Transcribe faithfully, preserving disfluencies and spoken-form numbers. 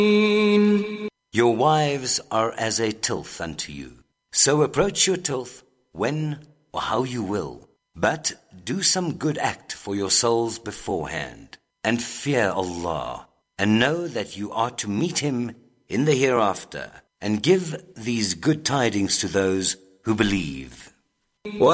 Your wives are as a tilth unto you. So approach your tilth when or how you will. But do some good act for your souls beforehand. And fear Allah. And know that you are to meet Him in the hereafter. And give these good tidings to those who believe.